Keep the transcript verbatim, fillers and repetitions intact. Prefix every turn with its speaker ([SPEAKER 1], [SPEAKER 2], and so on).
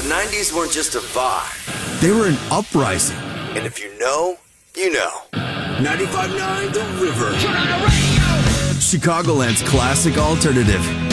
[SPEAKER 1] nineties weren't just a vibe.
[SPEAKER 2] They were an uprising.
[SPEAKER 1] And if you know, you know.
[SPEAKER 3] ninety-five point nine The River.
[SPEAKER 2] Chicagoland's classic alternative.